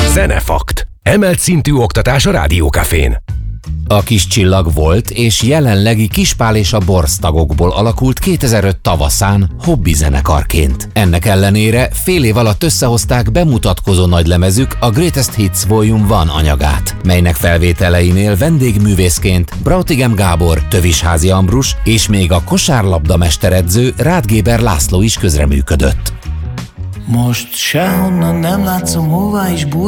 Zenefakt. Emelt szintű oktatás a Rádiókafén. A Kis Csillag volt és jelenlegi Kispál és a Borz tagokból alakult 2005 tavaszán hobbi zenekarként. Ennek ellenére fél év alatt összehozták bemutatkozó nagylemezük a Greatest Hits Volume 1 anyagát, melynek felvételeinél vendégművészként Brautigam Gábor, Tövisházi Ambrus és még a kosárlabda mesteredző Ráth Géber László is közreműködött. Most sehonnan nem látszom, hová is bújj.